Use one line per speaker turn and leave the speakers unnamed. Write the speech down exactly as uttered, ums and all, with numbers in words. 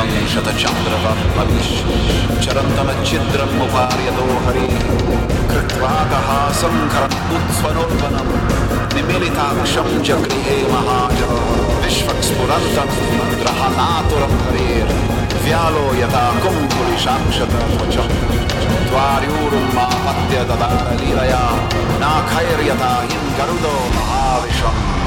चरन्तमच्छिद्रमुपार्यतो हरिः कृत्वा गहासं करम् उत्स्वनोर्वनं निमिलिताक्षं च गृहे महाजवः विश्वक्स्फुरन्तं ग्रहणातुरं हरेर् व्यालो यथा कुम्भुलिशांशतवचं द्वार्यूरुन्मापत्य ददार लीलया नाखैर्यथा हिं गरुडो महाविश्वम्